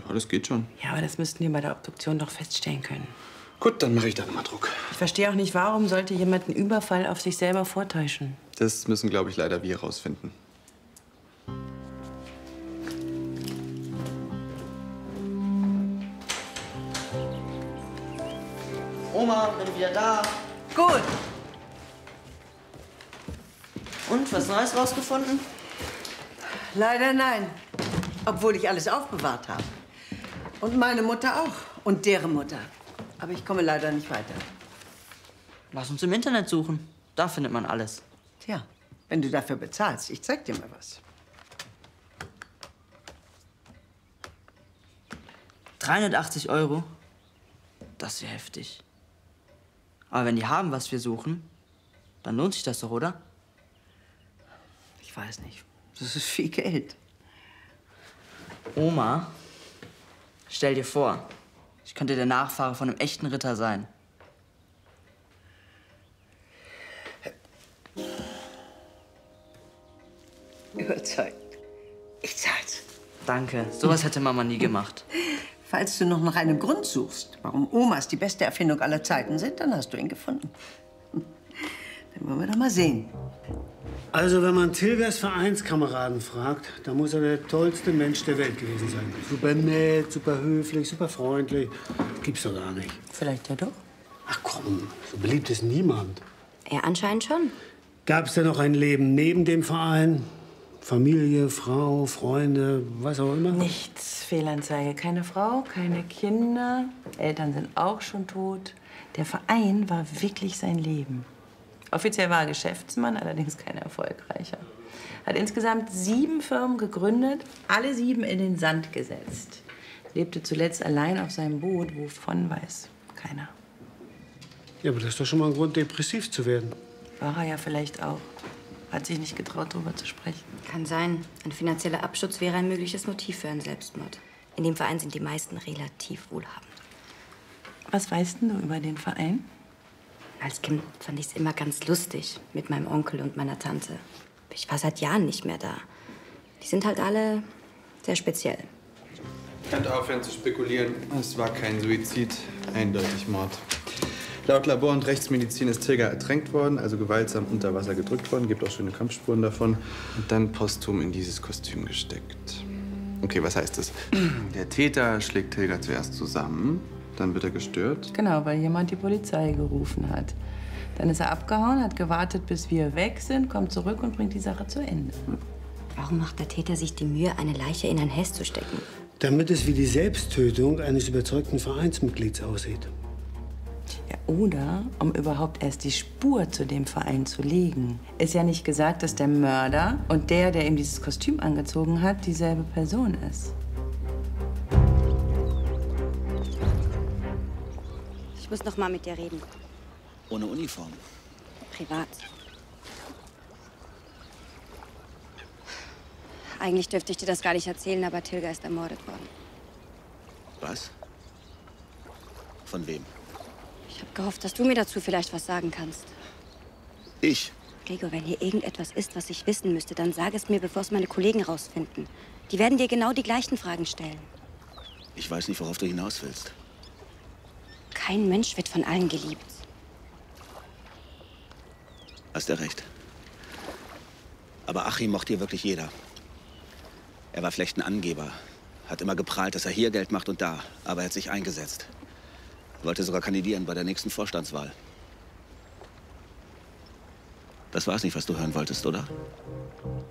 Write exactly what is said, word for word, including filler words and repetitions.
Ja, das geht schon. Ja, aber das müssten wir bei der Obduktion doch feststellen können. Gut, dann mache ich da nochmal Druck. Ich verstehe auch nicht, warum sollte jemand einen Überfall auf sich selber vortäuschen? Das müssen, glaube ich, leider wir rausfinden. Oma, bin wieder da. Gut. Und, was Neues rausgefunden? Leider nein. Obwohl ich alles aufbewahrt habe. Und meine Mutter auch. Und deren Mutter. Aber ich komme leider nicht weiter. Lass uns im Internet suchen. Da findet man alles. Tja, wenn du dafür bezahlst, ich zeig dir mal was. dreihundertachtzig Euro? Das ist ja heftig. Aber wenn die haben, was wir suchen, dann lohnt sich das doch, oder? Ich weiß nicht. Das ist viel Geld. Oma, stell dir vor, ich könnte der Nachfahre von einem echten Ritter sein. Überzeugt. Ich zahl's. Danke, sowas hätte Mama nie gemacht. Falls du noch nach einem Grund suchst, warum Omas die beste Erfindung aller Zeiten sind, dann hast du ihn gefunden. Dann wollen wir doch mal sehen. Also, wenn man Tilgers Vereinskameraden fragt, dann muss er der tollste Mensch der Welt gewesen sein. Super nett, super höflich, super freundlich. Gibt's doch gar nicht. Vielleicht ja doch. Ach komm, so beliebt ist niemand. Ja, anscheinend schon. Gab's denn noch ein Leben neben dem Verein? Familie, Frau, Freunde, was auch immer? Nichts. Fehlanzeige. Keine Frau, keine Kinder. Eltern sind auch schon tot. Der Verein war wirklich sein Leben. Offiziell war er Geschäftsmann, allerdings kein erfolgreicher. Hat insgesamt sieben Firmen gegründet, alle sieben in den Sand gesetzt. Lebte zuletzt allein auf seinem Boot, wovon weiß keiner. Ja, aber das ist doch schon mal ein Grund, depressiv zu werden. War er ja vielleicht auch. Hat sich nicht getraut, darüber zu sprechen. Kann sein. Ein finanzieller Absturz wäre ein mögliches Motiv für einen Selbstmord. In dem Verein sind die meisten relativ wohlhabend. Was weißt denn du über den Verein? Als Kind fand ich es immer ganz lustig mit meinem Onkel und meiner Tante. Ich war seit Jahren nicht mehr da. Die sind halt alle sehr speziell. Ihr könnt aufhören zu spekulieren. Es war kein Suizid, eindeutig Mord. Laut Labor und Rechtsmedizin ist Tilger ertränkt worden, also gewaltsam unter Wasser gedrückt worden. Gibt auch schöne Kampfspuren davon. Und dann posthum in dieses Kostüm gesteckt. Okay, was heißt das? Der Täter schlägt Tilger zuerst zusammen, dann wird er gestört. Genau, weil jemand die Polizei gerufen hat. Dann ist er abgehauen, hat gewartet, bis wir weg sind, kommt zurück und bringt die Sache zu Ende. Warum macht der Täter sich die Mühe, eine Leiche in ein Hess zu stecken? Damit es wie die Selbsttötung eines überzeugten Vereinsmitglieds aussieht. Ja, oder um überhaupt erst die Spur zu dem Verein zu legen. Ist ja nicht gesagt, dass der Mörder und der, der ihm dieses Kostüm angezogen hat, dieselbe Person ist. Ich muss noch mal mit dir reden. Ohne Uniform. Privat. Eigentlich dürfte ich dir das gar nicht erzählen, aber Tilger ist ermordet worden. Was? Von wem? Ich habe gehofft, dass du mir dazu vielleicht was sagen kannst. Ich? Gregor, wenn hier irgendetwas ist, was ich wissen müsste, dann sag es mir, bevor es meine Kollegen rausfinden. Die werden dir genau die gleichen Fragen stellen. Ich weiß nicht, worauf du hinaus willst. Kein Mensch wird von allen geliebt. Hast ja recht. Aber Achim mochte hier wirklich jeder. Er war vielleicht ein Angeber. Hat immer geprahlt, dass er hier Geld macht und da. Aber er hat sich eingesetzt. Wollte sogar kandidieren bei der nächsten Vorstandswahl. Das war's nicht, was du hören wolltest, oder?